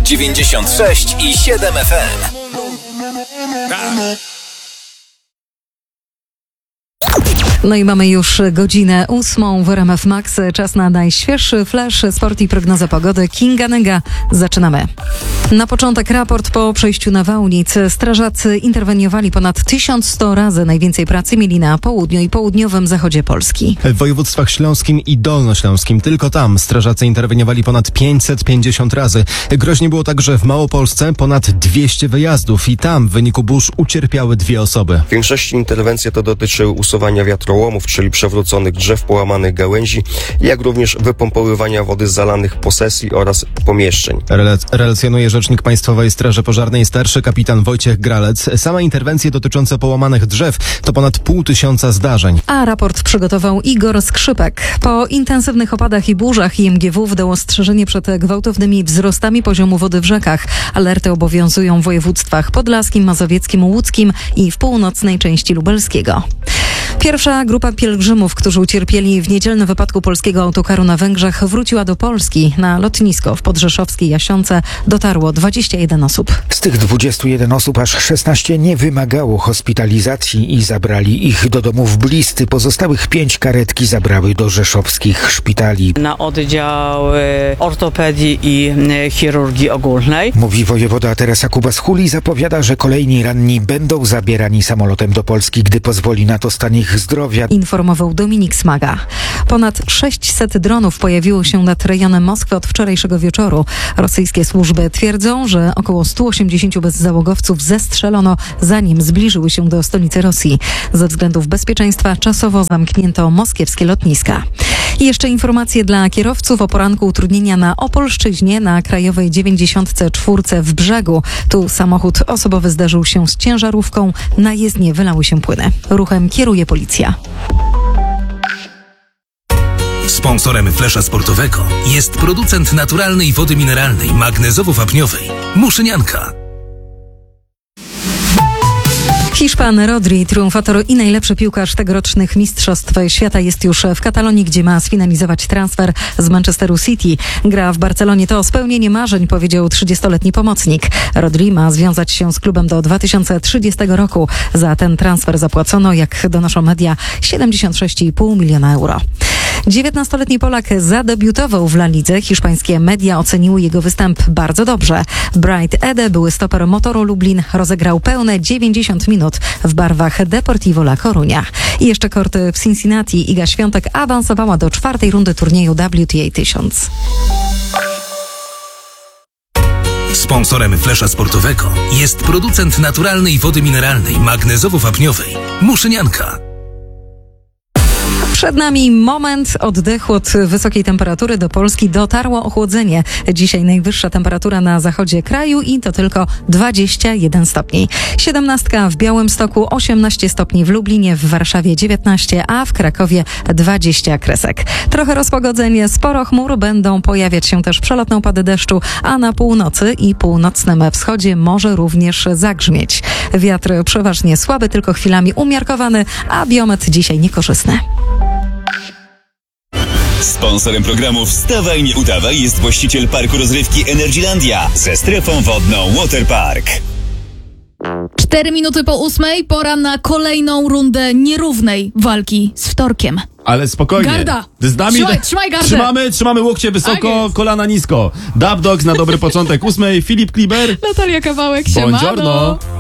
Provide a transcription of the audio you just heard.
96,7 FM. No i mamy już godzinę 8 w RMF Max. Czas na najświeższy flash, sport i prognoza pogody. Kinga Nega. Zaczynamy. Na początek raport po przejściu nawałnic. Strażacy interweniowali ponad 1100 razy. Najwięcej pracy mieli na południu i południowym zachodzie Polski. W województwach śląskim i dolnośląskim. Tylko tam strażacy interweniowali ponad 550 razy. Groźnie było także w Małopolsce ponad 200 wyjazdów i tam w wyniku burz ucierpiały 2 osoby. W większości interwencji to dotyczy usuwania wiatrołomów, czyli przewróconych drzew, połamanych gałęzi, jak również wypompowywania wody z zalanych posesji oraz pomieszczeń. Relacjonuje rzecznik Państwowej Straży Pożarnej starszy kapitan Wojciech Gralec. Same interwencje dotyczące połamanych drzew to ponad 500 zdarzeń. A raport przygotował Igor Skrzypek. Po intensywnych opadach i burzach IMGW wydał ostrzeżenie przed gwałtownymi wzrostami poziomu wody w rzekach. Alerty obowiązują w województwach podlaskim, mazowieckim, łódzkim i w północnej części lubelskiego. Pierwsza grupa pielgrzymów, którzy ucierpieli w niedzielnym wypadku polskiego autokaru na Węgrzech, wróciła do Polski. Na lotnisko w podrzeszowskiej Jasionce dotarło 21 osób. Z tych 21 osób aż 16 nie wymagało hospitalizacji i zabrali ich do domów bliscy. Pozostałych 5 karetki zabrały do rzeszowskich szpitali. Na oddział ortopedii i chirurgii ogólnej. Mówi wojewoda Teresa Kubas-Hul i zapowiada, że kolejni ranni będą zabierani samolotem do Polski, gdy pozwoli na to stan ich zdrowia. Informował Dominik Smaga. Ponad 600 dronów pojawiło się nad rejonem Moskwy od wczorajszego wieczoru. Rosyjskie służby twierdzą, że około 180 bezzałogowców zestrzelono, zanim zbliżyły się do stolicy Rosji. Ze względów bezpieczeństwa czasowo zamknięto moskiewskie lotniska. I jeszcze informacje dla kierowców o poranku utrudnienia na Opolszczyźnie na Krajowej 94 w Brzegu. Tu samochód osobowy zderzył się z ciężarówką. Na jezdnię wylały się płyny. Ruchem kieruje policja. Sponsorem Flesza Sportowego jest producent naturalnej wody mineralnej magnezowo-wapniowej Muszynianka. Hiszpan Rodri, triumfator i najlepszy piłkarz tegorocznych Mistrzostw Świata, jest już w Katalonii, gdzie ma sfinalizować transfer z Manchesteru City. Gra w Barcelonie to spełnienie marzeń, powiedział 30-letni pomocnik. Rodri ma związać się z klubem do 2030 roku. Za ten transfer zapłacono, jak donoszą media, 76,5 miliona euro. 19-letni Polak zadebiutował w La Lidze. Hiszpańskie media oceniły jego występ bardzo dobrze. Bright Ede, były stoper Motoru Lublin, rozegrał pełne 90 minut w barwach Deportivo La Coruña. I jeszcze korty w Cincinnati. Iga Świątek awansowała do 4. rundy turnieju WTA 1000. Sponsorem Flesza Sportowego jest producent naturalnej wody mineralnej magnezowo-wapniowej Muszynianka. Przed nami moment oddechu od wysokiej temperatury. Do Polski dotarło ochłodzenie. Dzisiaj najwyższa temperatura na zachodzie kraju i to tylko 21 stopni. 17 w Białymstoku, 18 stopni w Lublinie, w Warszawie 19, a w Krakowie 20 kresek. Trochę rozpogodzenie, sporo chmur, będą pojawiać się też przelotne opady deszczu, a na północy i północnym wschodzie może również zagrzmieć. Wiatr przeważnie słaby, tylko chwilami umiarkowany, a biometr dzisiaj niekorzystny. Sponsorem programu Wstawaj, nie udawaj jest właściciel parku rozrywki Energylandia ze strefą wodną Waterpark. 4 minuty po 8, pora na kolejną rundę nierównej walki z wtorkiem. Ale spokojnie. Garda! Z nami Trzymaj gardę! Trzymamy łokcie wysoko, Tak kolana nisko. Dub Dogs na dobry początek 8, Filip Kliber. Natalia Kawałek, siemano! Buongiorno.